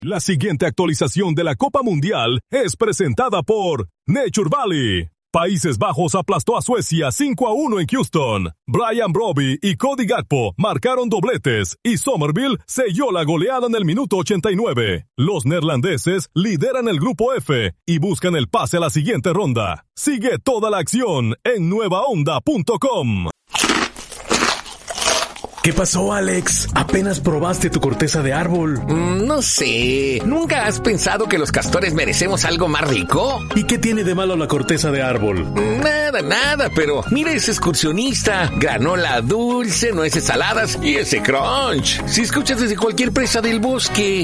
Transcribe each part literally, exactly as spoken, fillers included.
La siguiente actualización de la Copa Mundial es presentada por Nature Valley. Países Bajos aplastó a Suecia cinco a uno en Houston. Brian Brobby y Cody Gakpo marcaron dobletes y Somerville selló la goleada en el minuto ochenta y nueve. Los neerlandeses lideran el grupo F y buscan el pase a la siguiente ronda. Sigue toda la acción en nueva onda punto com. ¿Qué pasó, Alex? ¿Apenas probaste tu corteza de árbol? Mm, no sé. ¿Nunca has pensado que los castores merecemos algo más rico? ¿Y qué tiene de malo la corteza de árbol? Nada, nada, pero mira ese excursionista. Granola dulce, nueces saladas y ese crunch. Si escuchas desde cualquier presa del bosque.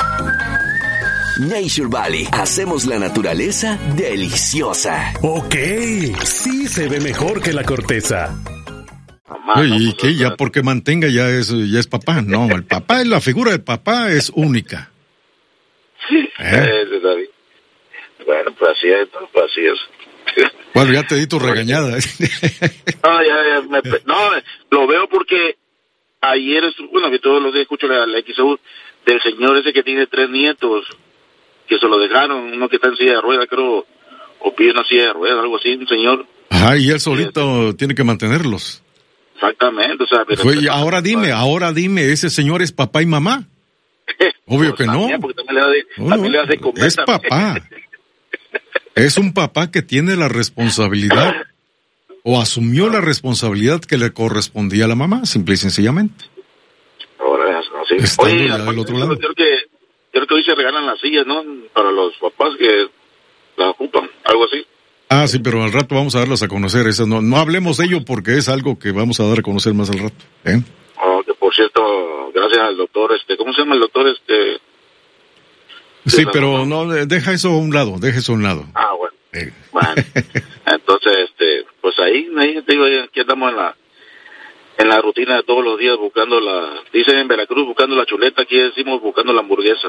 Nature Valley. Hacemos la naturaleza deliciosa. Ok. Sí se ve mejor que la corteza. ¿Y qué? Ya porque mantenga ya es, ya es papá. No, el papá, la figura del papá es única. ¿Eh? Bueno, pues así es, pues así es. Bueno, ya te di tu regañada. No, ya, ya, me, no, lo veo porque ayer, bueno, que todos los días escucho la, la X U del señor ese que tiene tres nietos, que se lo dejaron, uno que está en silla de ruedas, creo, o pide una silla de ruedas, algo así, un señor. Ajá, y él solito sí, tiene que mantenerlos. Exactamente, o sea, pero... Fue, ahora dime, ahora dime, ¿ese señor es papá y mamá? Obvio que no. Porque también le da de, no, también le da de comer, es también. papá. Es un papá que tiene la responsabilidad, o asumió la responsabilidad que le correspondía a la mamá, simple y sencillamente. Ahora, no, sí. Estando Oye, ya del otro lado. Creo que, creo que hoy se regalan las sillas, ¿no? Para los papás que las ocupan, algo así. Ah, sí, pero al rato vamos a darlas a conocer. Esas no, no hablemos de ello porque es algo que vamos a dar a conocer más al rato. ¿eh? Oh, que por cierto, gracias al doctor, este, ¿cómo se llama el doctor? Este. Sí, pero no, deja eso a un lado, deja eso a un lado. Ah, bueno. Eh. Bueno, entonces, este, pues ahí, ahí te digo, aquí andamos en la, en la rutina de todos los días buscando la, dicen en Veracruz buscando la chuleta, aquí decimos buscando la hamburguesa.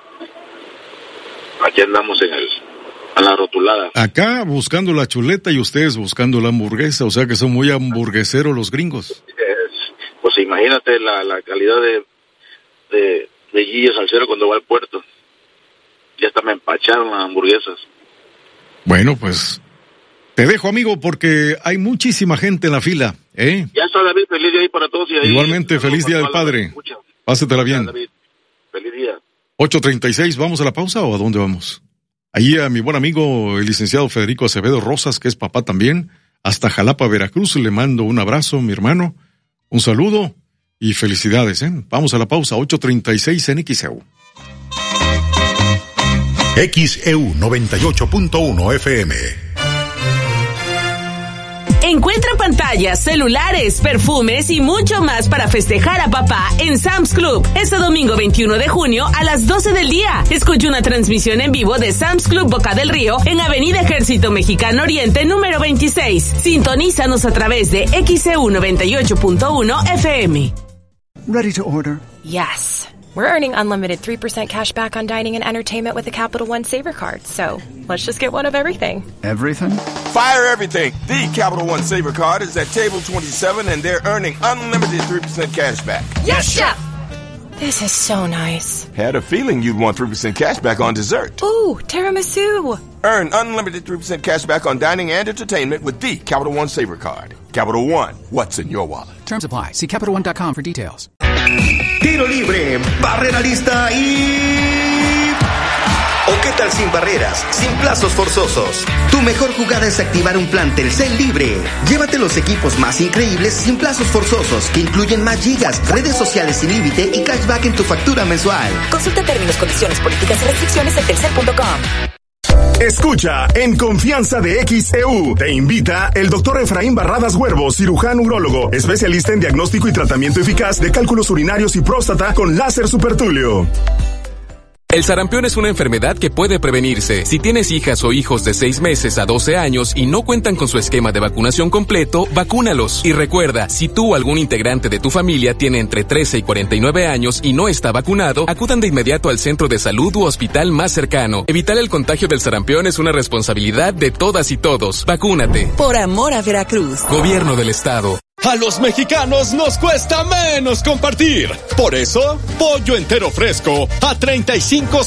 Aquí andamos en el, en la rotulada. Acá buscando la chuleta y ustedes buscando la hamburguesa, o sea que son muy hamburgueseros los gringos. Es, pues imagínate la, la calidad de, de, de Gilles Salcero cuando va al puerto. Ya hasta me empacharon las hamburguesas. Bueno, pues te dejo, amigo, porque hay muchísima gente en la fila, ¿eh? Ya está, David, feliz día ahí para todos. Y ahí, igualmente, feliz día del padre. Pásetela bien. David, feliz día. ocho treinta y seis, ¿vamos a la pausa o a dónde vamos? Ahí a mi buen amigo, el licenciado Federico Acevedo Rosas, que es papá también, hasta Jalapa, Veracruz, le mando un abrazo, mi hermano, un saludo y felicidades, ¿eh? Vamos a la pausa, ocho treinta y seis en X E U. X E U noventa y ocho punto uno F M. Encuentra pantallas, celulares, perfumes y mucho más para festejar a papá en Sam's Club. Este domingo veintiuno de junio a las doce del día. Escucha una transmisión en vivo de Sam's Club Boca del Río en Avenida Ejército Mexicano Oriente número veintiséis. Sintonízanos a través de X E U noventa y ocho punto uno F M. Ready to order? Yes. We're earning unlimited three percent cash back on dining and entertainment with the Capital One Saver Card. So, let's just get one of everything. Everything? Fire everything. The Capital One Saver Card is at table twenty-seven and they're earning unlimited three percent cash back. Yes, Chef! This is so nice. Had a feeling you'd want three percent cash back on dessert. Ooh, tiramisu. Earn unlimited three percent cash back on dining and entertainment with the Capital One Saver Card. Capital One, what's in your wallet? Terms apply. See Capital One dot com for details. Tiro libre, barrera lista y... ¿O qué tal sin barreras, sin plazos forzosos? Tu mejor jugada es activar un plan Telcel libre. Llévate los equipos más increíbles sin plazos forzosos, que incluyen más gigas, redes sociales sin límite y cashback en tu factura mensual. Consulta términos, condiciones, políticas y restricciones en telcel punto com. Escucha En Confianza de X E U. Te invita el doctor Efraín Barradas Huervo, cirujano urólogo, especialista en diagnóstico y tratamiento eficaz de cálculos urinarios y próstata con láser supertulio. El sarampión es una enfermedad que puede prevenirse. Si tienes hijas o hijos de seis meses a doce años y no cuentan con su esquema de vacunación completo, vacúnalos. Y recuerda, si tú o algún integrante de tu familia tiene entre trece y cuarenta y nueve años y no está vacunado, acudan de inmediato al centro de salud u hospital más cercano. Evitar el contagio del sarampión es una responsabilidad de todas y todos. Vacúnate. Por amor a Veracruz. Gobierno del Estado. A los mexicanos nos cuesta menos compartir. Por eso, pollo entero fresco a treinta y cinco